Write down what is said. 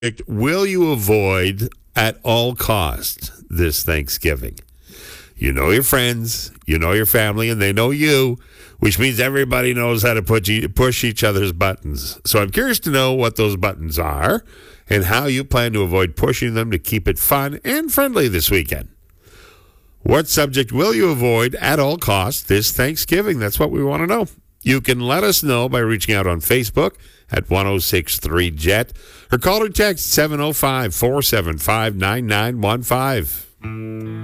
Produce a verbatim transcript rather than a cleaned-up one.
Will you avoid at all costs this Thanksgiving? You know your friends, you know your family, and they know you, which means everybody knows how to put you, push each other's buttons. So I'm curious to know what those buttons are and how you plan to avoid pushing them to keep it fun and friendly this weekend. What subject will you avoid at all costs this Thanksgiving? That's what we want to know. You can let us know by reaching out on Facebook at ten sixty-three Jet or call or text seven oh five, four seven five, nine nine one five.